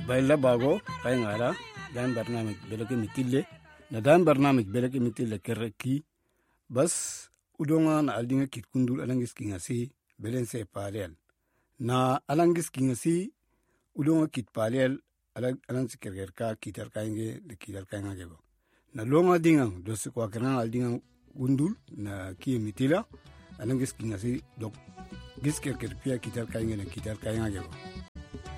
baila bago kay ngara dan barnamij belaki mitille na dan barnamij belaki mitille kerreki bas udonga na aldinga kit kundul alangis kingasi belense parel na alangis kingasi udonga kit parel alang sikerka kitar kainge de kitar kainga gebo na longa dingang dos kwa kana aldinga kundul na ki mitila alangis kingasi dok gisker kerpia kitar kainge na kitar kainga gebo